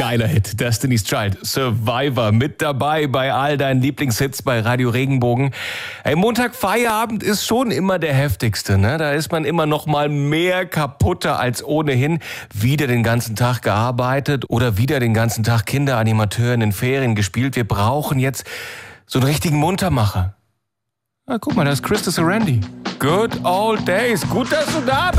Geiler Hit, Destiny's Child, Survivor, mit dabei bei all deinen Lieblingshits bei Radio Regenbogen. Hey, Montag Feierabend ist schon immer der heftigste, ne? Da ist man immer noch mal mehr kaputter als ohnehin. Wieder den ganzen Tag gearbeitet oder wieder den ganzen Tag Kinderanimateur in den Ferien gespielt. Wir brauchen jetzt so einen richtigen Muntermacher. Ah, guck mal, da ist Christus Randy. Good old days. Gut, dass du da bist.